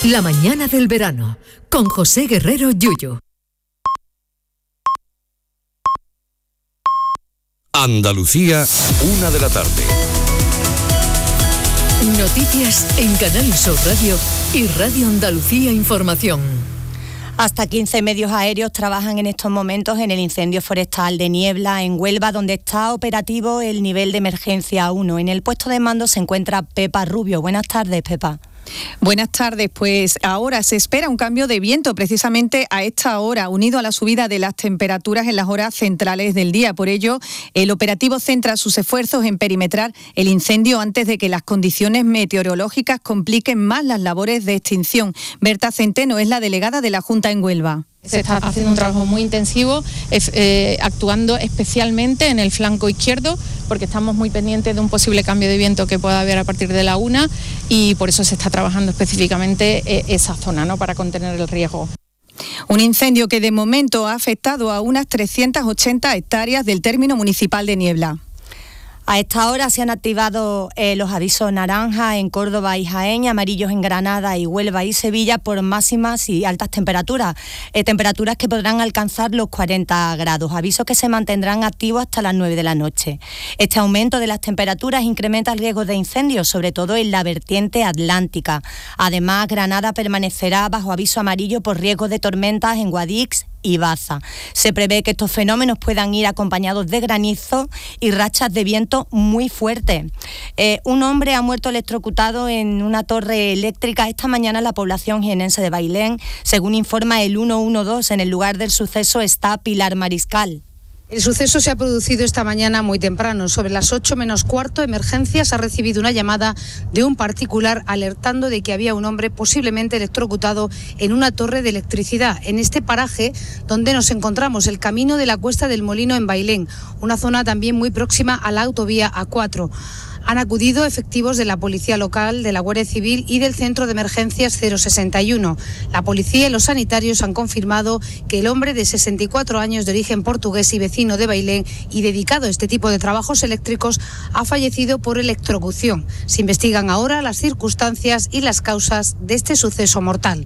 La mañana del verano, con José Guerrero Yuyu. Andalucía, 1 de la tarde. Noticias en Canal Sur Radio y Radio Andalucía Información. Hasta 15 medios aéreos trabajan en estos momentos en el incendio forestal de Niebla, en Huelva, donde está operativo el nivel de emergencia 1. En el puesto de mando se encuentra Pepa Rubio. Buenas tardes, Pepa. Buenas tardes, pues ahora se espera un cambio de viento precisamente a esta hora, unido a la subida de las temperaturas en las horas centrales del día. Por ello, el operativo centra sus esfuerzos en perimetrar el incendio antes de que las condiciones meteorológicas compliquen más las labores de extinción. Berta Centeno es la delegada de la Junta en Huelva. Se está haciendo un trabajo muy intensivo, actuando especialmente en el flanco izquierdo, porque estamos muy pendientes de un posible cambio de viento que pueda haber a partir de la 1 y por eso se está trabajando específicamente esa zona, ¿no?, para contener el riesgo. Un incendio que de momento ha afectado a unas 380 hectáreas del término municipal de Niebla. A esta hora se han activado los avisos naranja en Córdoba y Jaén, amarillos en Granada y Huelva y Sevilla por máximas y altas temperaturas, temperaturas que podrán alcanzar los 40 grados, avisos que se mantendrán activos hasta las 9 de la noche. Este aumento de las temperaturas incrementa el riesgo de incendios, sobre todo en la vertiente atlántica. Además, Granada permanecerá bajo aviso amarillo por riesgo de tormentas en Guadix y Baza. Se prevé que estos fenómenos puedan ir acompañados de granizo y rachas de viento muy fuertes. Un hombre ha muerto electrocutado en una torre eléctrica esta mañana en la población jienense de Bailén. Según informa el 112, en el lugar del suceso está Pilar Mariscal. El suceso se ha producido esta mañana muy temprano. Sobre las 8 menos cuarto, Emergencias ha recibido una llamada de un particular alertando de que había un hombre posiblemente electrocutado en una torre de electricidad. En este paraje donde nos encontramos, el camino de la Cuesta del Molino en Bailén, una zona también muy próxima a la autovía A4. Han acudido efectivos de la Policía Local, de la Guardia Civil y del Centro de Emergencias 061. La policía y los sanitarios han confirmado que el hombre de 64 años de origen portugués y vecino de Bailén y dedicado a este tipo de trabajos eléctricos ha fallecido por electrocución. Se investigan ahora las circunstancias y las causas de este suceso mortal.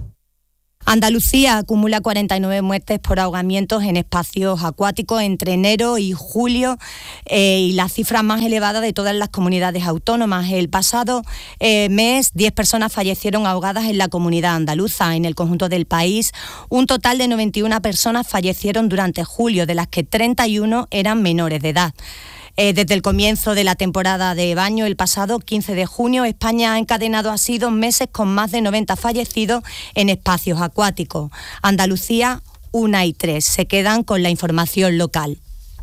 Andalucía acumula 49 muertes por ahogamientos en espacios acuáticos entre enero y julio y la cifra más elevada de todas las comunidades autónomas. El pasado mes, 10 personas fallecieron ahogadas en la comunidad andaluza. En el conjunto del país, un total de 91 personas fallecieron durante julio, de las que 31 eran menores de edad. Desde el comienzo de la temporada de baño, el pasado 15 de junio, España ha encadenado así 2 meses con más de 90 fallecidos en espacios acuáticos. Andalucía, 1 y 3. Se quedan con la información local.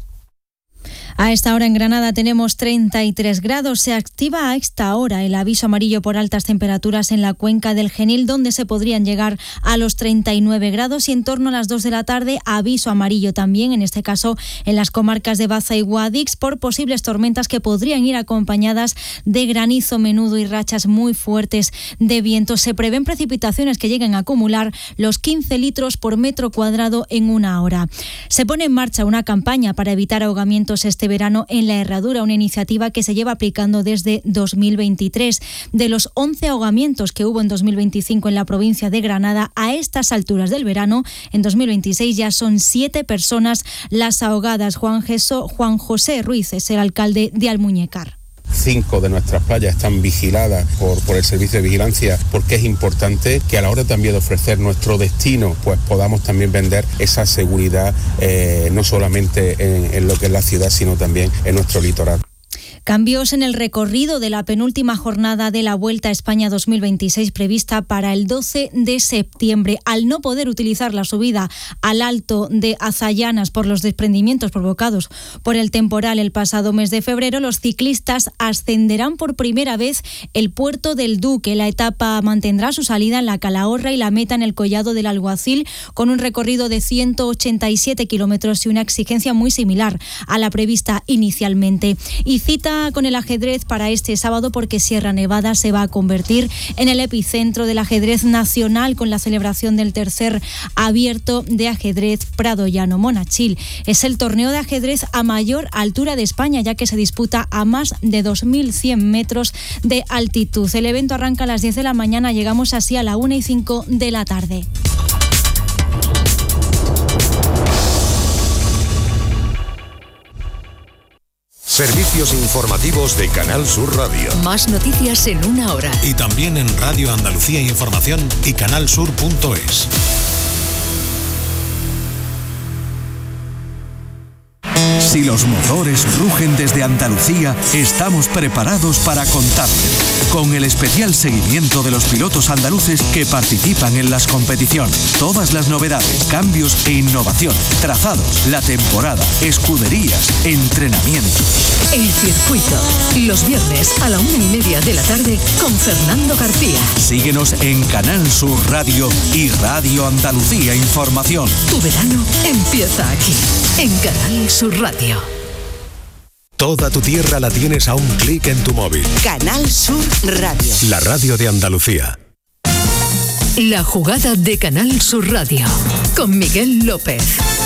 A esta hora en Granada tenemos 33 grados. Se activa a esta hora el aviso amarillo por altas temperaturas en la cuenca del Genil, donde se podrían llegar a los 39 grados y en torno a las 2 de la tarde aviso amarillo también, en este caso en las comarcas de Baza y Guadix, por posibles tormentas que podrían ir acompañadas de granizo menudo y rachas muy fuertes de viento. Se prevén precipitaciones que lleguen a acumular los 15 litros por metro cuadrado en una hora. Se pone en marcha una campaña para evitar ahogamientos este verano en la Herradura, una iniciativa que se lleva aplicando desde 2023. De los 11 ahogamientos que hubo en 2025 en la provincia de Granada, a estas alturas del verano, en 2026 ya son 7 personas las ahogadas. Juan José Ruiz es el alcalde de Almuñécar. 5 de nuestras playas están vigiladas por el servicio de vigilancia, porque es importante que a la hora también de ofrecer nuestro destino, pues podamos también vender esa seguridad, no solamente en lo que es la ciudad, sino también en nuestro litoral. Cambios en el recorrido de la penúltima jornada de la Vuelta a España 2026 prevista para el 12 de septiembre. Al no poder utilizar la subida al Alto de Azayanas por los desprendimientos provocados por el temporal el pasado mes de febrero, los ciclistas ascenderán por primera vez el Puerto del Duque. La etapa mantendrá su salida en la Calahorra y la meta en el Collado del Alguacil, con un recorrido de 187 kilómetros y una exigencia muy similar a la prevista inicialmente. Y cita cita con el ajedrez para este sábado porque Sierra Nevada se va a convertir en el epicentro del ajedrez nacional con la celebración del tercer abierto de ajedrez Prado Llano Monachil. Es el torneo de ajedrez a mayor altura de España, ya que se disputa a más de 2.100 metros de altitud. El evento arranca a las 10 de la mañana, llegamos así a la 1:05 de la tarde. Servicios informativos de Canal Sur Radio. Más noticias en una hora. Y también en Radio Andalucía Información y canalsur.es. Si los motores rugen desde Andalucía, estamos preparados para contarte con el especial seguimiento de los pilotos andaluces que participan en las competiciones. Todas las novedades, cambios e innovación, trazados, la temporada, escuderías, entrenamientos. El circuito, los viernes a la 1:30 de la tarde con Fernando García. Síguenos en Canal Sur Radio y Radio Andalucía Información. Tu verano empieza aquí, en Canal Sur Radio. Toda tu tierra la tienes a un clic en tu móvil. Canal Sur Radio. La radio de Andalucía. La jugada de Canal Sur Radio con Miguel López.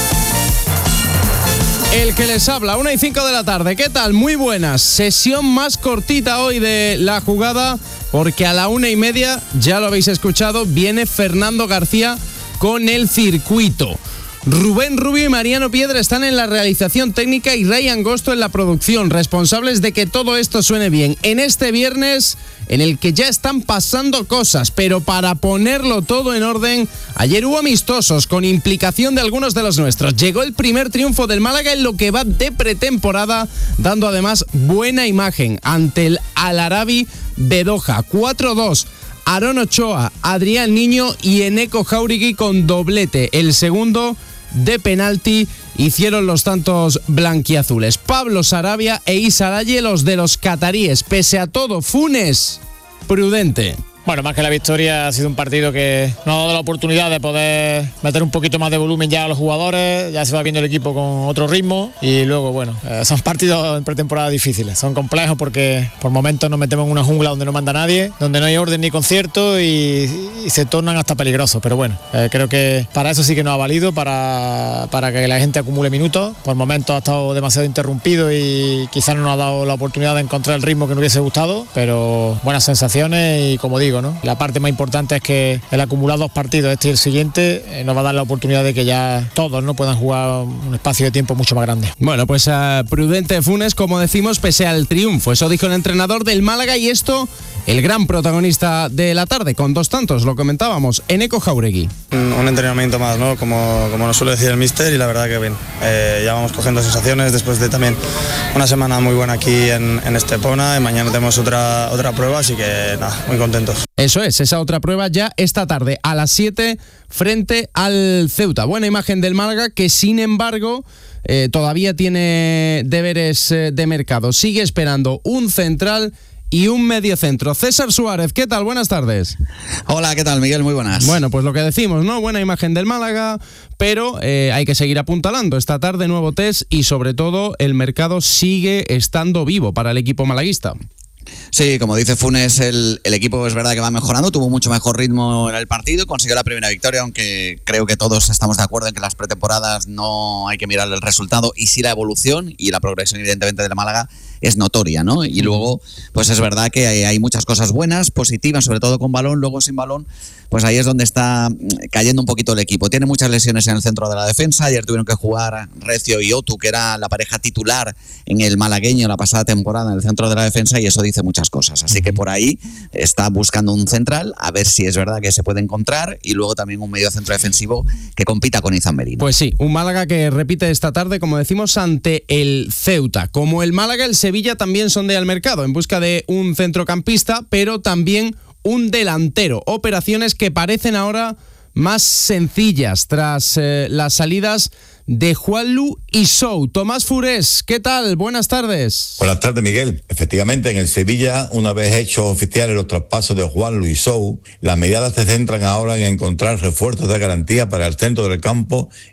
El que les habla, 1:05 de la tarde. ¿Qué tal? Muy buenas. Sesión más cortita hoy de La Jugada, porque a la 1:30, ya lo habéis escuchado, viene Fernando García con el circuito. Rubén Rubio y Mariano Piedra están en la realización técnica y Ray Angosto en la producción, responsables de que todo esto suene bien. En este viernes, en el que ya están pasando cosas, pero para ponerlo todo en orden, ayer hubo amistosos con implicación de algunos de los nuestros. Llegó el primer triunfo del Málaga en lo que va de pretemporada, dando además buena imagen ante el Al-Arabi de Doha. 4-2. Aarón Ochoa, Adrián Niño y Eneco Jauregui con doblete. El segundo de penalti hicieron los tantos blanquiazules. Pablo Sarabia e Issa Laye, los de los cataríes. Pese a todo, Funes, prudente. Bueno, más que la victoria, ha sido un partido que nos ha dado la oportunidad de poder meter un poquito más de volumen ya a los jugadores, ya se va viendo el equipo con otro ritmo y luego, bueno, son partidos en pretemporada difíciles, son complejos porque por momentos nos metemos en una jungla donde no manda nadie, donde no hay orden ni concierto y se tornan hasta peligrosos, pero bueno, creo que para eso sí que nos ha valido, para que la gente acumule minutos. Por momentos ha estado demasiado interrumpido y quizás no nos ha dado la oportunidad de encontrar el ritmo que nos hubiese gustado, pero buenas sensaciones y como digo, ¿no? La parte más importante es que el acumular 2 partidos, este y el siguiente, nos va a dar la oportunidad de que ya todos no puedan jugar un espacio de tiempo mucho más grande. Bueno, pues prudente Funes, como decimos, pese al triunfo. Eso dijo el entrenador del Málaga y esto, el gran protagonista de la tarde, con 2 tantos, lo comentábamos, Eneco Jauregui. Un entrenamiento más, ¿no? Como nos suele decir el míster, y la verdad que bien. Ya vamos cogiendo sensaciones después de también una semana muy buena aquí en Estepona y mañana tenemos otra prueba, así que nada, muy contentos. Eso es, esa otra prueba ya esta tarde a las 7 frente al Ceuta. Buena imagen del Málaga que sin embargo todavía tiene deberes de mercado. Sigue esperando un central y un mediocentro. César Suárez, ¿qué tal? Buenas tardes. Hola, ¿qué tal, Miguel? Muy buenas. Bueno, pues lo que decimos, ¿no? Buena imagen del Málaga, pero hay que seguir apuntalando. Esta tarde nuevo test y sobre todo el mercado sigue estando vivo para el equipo malaguista. Sí, como dice Funes, el equipo es verdad que va mejorando, tuvo mucho mejor ritmo en el partido, consiguió la primera victoria, aunque creo que todos estamos de acuerdo en que las pretemporadas no hay que mirar el resultado y sí la evolución y la progresión evidentemente de la Málaga es notoria, ¿no? Y luego, pues es verdad que hay muchas cosas buenas, positivas, sobre todo con balón, luego sin balón, pues ahí es donde está cayendo un poquito el equipo. Tiene muchas lesiones en el centro de la defensa, ayer tuvieron que jugar Recio y Otu, que era la pareja titular en el malagueño la pasada temporada en el centro de la defensa y eso dice muchas cosas. Así que por ahí está buscando un central, a ver si es verdad que se puede encontrar y luego también un medio centro defensivo que compita con Izan Merino. Pues sí, un Málaga que repite esta tarde, como decimos, ante el Ceuta. Como el Málaga, el Sevilla también sondea el mercado en busca de un centrocampista, pero también un delantero. Operaciones que parecen ahora más sencillas tras las salidas de Juanlu y Sou. Tomás Furés, ¿qué tal? Buenas tardes. Buenas tardes, Miguel. Efectivamente, en el Sevilla, una vez hechos oficiales los traspasos de Juanlu y Sou, las miradas se centran ahora en encontrar refuerzos de garantía para el centro del campo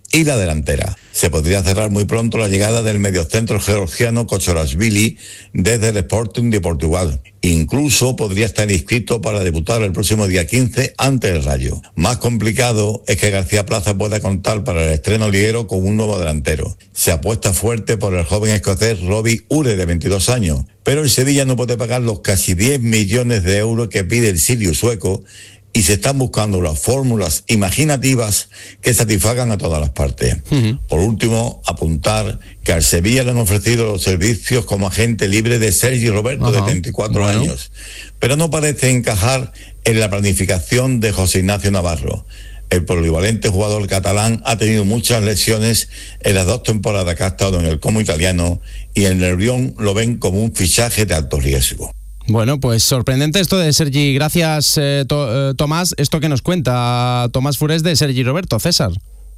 y la delantera. Se podría cerrar muy pronto la llegada del mediocentro georgiano Kochorashvili desde el Sporting de Portugal. Incluso podría estar inscrito para debutar el próximo día 15 ante el Rayo. Más complicado es que García Plaza pueda contar para el estreno liguero con un nuevo delantero. Se apuesta fuerte por el joven escocés Robbie Ure, de 22 años, pero el Sevilla no puede pagar los casi 10 millones de euros que pide el Sirius sueco, y se están buscando las fórmulas imaginativas que satisfagan a todas las partes. Por último, apuntar que al Sevilla le han ofrecido los servicios como agente libre de Sergi Roberto, de 34 años, pero no parece encajar en la planificación de José Ignacio Navarro. El polivalente jugador catalán ha tenido muchas lesiones en las 2 temporadas que ha estado en el Como italiano, y en el Lyon lo ven como un fichaje de alto riesgo. Bueno, pues sorprendente esto de Sergi. Gracias, Tomás. Esto que nos cuenta Tomás Furés de Sergi Roberto. César.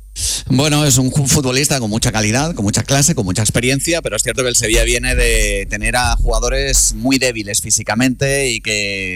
Bueno, es un futbolista con mucha calidad, con mucha clase, con mucha experiencia, pero es cierto que el Sevilla viene de tener a jugadores muy débiles físicamente y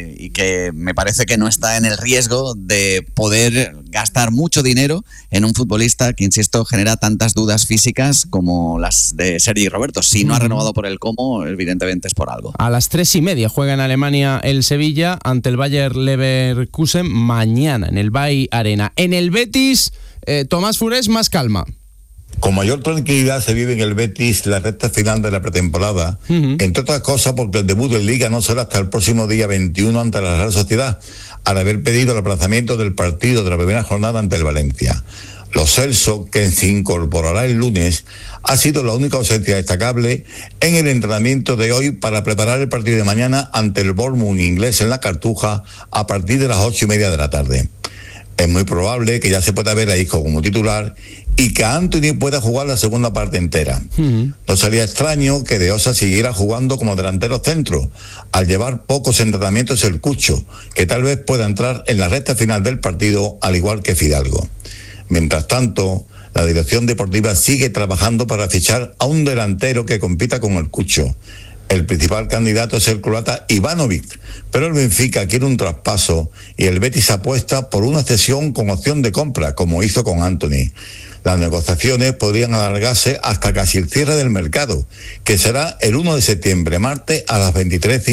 que me parece que no está en el riesgo de poder gastar mucho dinero en un futbolista que, insisto, genera tantas dudas físicas como las de Sergi Roberto. Si no ha renovado por el Como, evidentemente es por algo. A las 3:30 juega en Alemania el Sevilla ante el Bayer Leverkusen mañana en el Bay Arena. En el Betis, Tomás Furés, más calma. Con mayor tranquilidad se vive en el Betis la recta final de la pretemporada, entre otras cosas porque el debut en Liga no será hasta el próximo día 21 ante la Real Sociedad, al haber pedido el aplazamiento del partido de la primera jornada ante el Valencia. Lo Celso, que se incorporará el lunes, ha sido la única ausencia destacable en el entrenamiento de hoy para preparar el partido de mañana ante el Bournemouth inglés en la Cartuja a partir de las 8:30 de la tarde. Es muy probable que ya se pueda ver a Isco como titular y que Anthony pueda jugar la segunda parte entera. No sería extraño que De Osa siguiera jugando como delantero centro, al llevar pocos entrenamientos el Cucho, que tal vez pueda entrar en la recta final del partido, al igual que Fidalgo. Mientras tanto, la dirección deportiva sigue trabajando para fichar a un delantero que compita con el Cucho. El principal candidato es el croata Ivanovic, pero el Benfica quiere un traspaso y el Betis apuesta por una cesión con opción de compra, como hizo con Anthony. Las negociaciones podrían alargarse hasta casi el cierre del mercado, que será el 1 de septiembre, martes, a las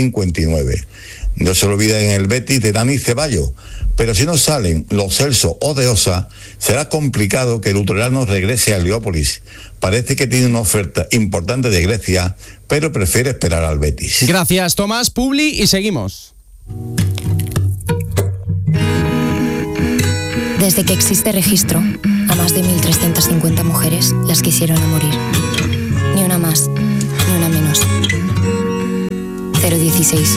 23:59. No se olviden en el Betis de Dani Ceballos, pero si no salen Lo Celso o De Osa, será complicado que el utrerano regrese a Heliópolis. Parece que tiene una oferta importante de Grecia, pero prefiere esperar al Betis. Gracias, Tomás. Publi y seguimos. Desde que existe registro, a más de 1.350 mujeres las quisieron a morir. Ni una más, ni una menos. 016.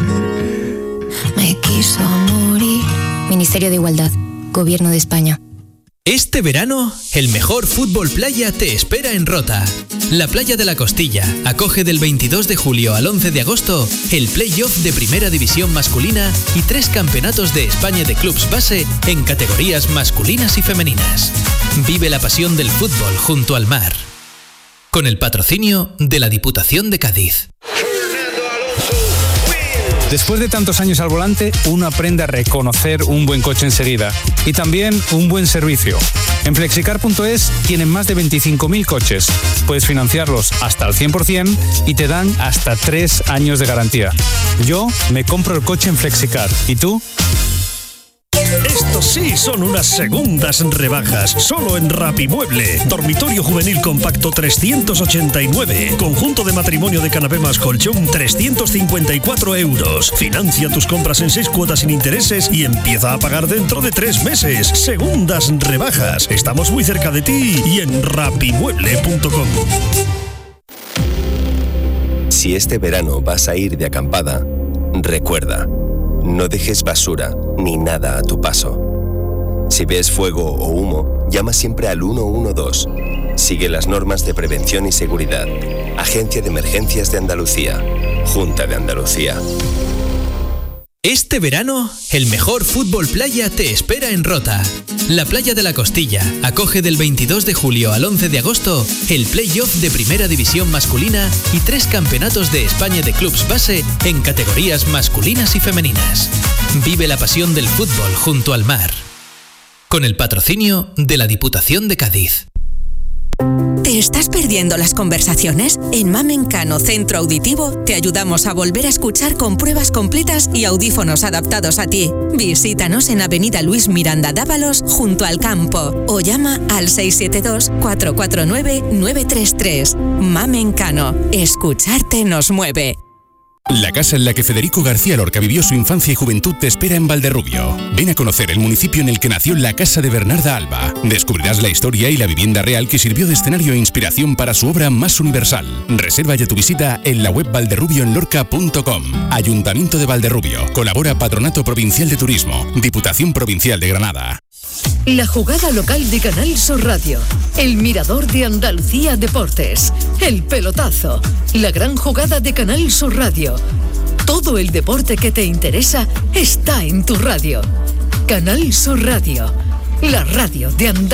Me quiso morir. Ministerio de Igualdad, Gobierno de España. Este verano, el mejor fútbol playa te espera en Rota. La Playa de la Costilla acoge del 22 de julio al 11 de agosto el play-off de Primera División masculina y 3 campeonatos de España de clubs base en categorías masculinas y femeninas. Vive la pasión del fútbol junto al mar. Con el patrocinio de la Diputación de Cádiz. Después de tantos años al volante, uno aprende a reconocer un buen coche enseguida y también un buen servicio. En Flexicar.es tienen más de 25.000 coches. Puedes financiarlos hasta el 100% y te dan hasta 3 años de garantía. Yo me compro el coche en Flexicar. ¿Y tú? Estos sí son unas segundas rebajas, solo en Rapimueble. Dormitorio juvenil compacto 389. Conjunto de matrimonio de canapé más colchón 354 euros. Financia tus compras en 6 cuotas sin intereses y empieza a pagar dentro de 3 meses. Segundas rebajas. Estamos muy cerca de ti y en rapimueble.com. Si este verano vas a ir de acampada, recuerda, no dejes basura ni nada a tu paso. Si ves fuego o humo, llama siempre al 112. Sigue las normas de prevención y seguridad. Agencia de Emergencias de Andalucía. Junta de Andalucía. Este verano, el mejor fútbol playa te espera en Rota. La Playa de la Costilla acoge del 22 de julio al 11 de agosto el play-off de Primera División masculina y 3 campeonatos de España de clubs base en categorías masculinas y femeninas. Vive la pasión del fútbol junto al mar. Con el patrocinio de la Diputación de Cádiz. ¿Te estás perdiendo las conversaciones? En Mamencano Centro Auditivo te ayudamos a volver a escuchar con pruebas completas y audífonos adaptados a ti. Visítanos en Avenida Luis Miranda Dávalos, junto al campo, o llama al 672-449-933. Mamencano, escucharte nos mueve. La casa en la que Federico García Lorca vivió su infancia y juventud te espera en Valderrubio. Ven a conocer el municipio en el que nació la casa de Bernarda Alba. Descubrirás la historia y la vivienda real que sirvió de escenario e inspiración para su obra más universal. Reserva ya tu visita en la web valderrubioenlorca.com. Ayuntamiento de Valderrubio. Colabora Patronato Provincial de Turismo. Diputación Provincial de Granada. La jugada local de Canal Sur Radio, el mirador de Andalucía Deportes, el pelotazo, la gran jugada de Canal Sur Radio. Todo el deporte que te interesa está en tu radio. Canal Sur Radio, la radio de Andalucía.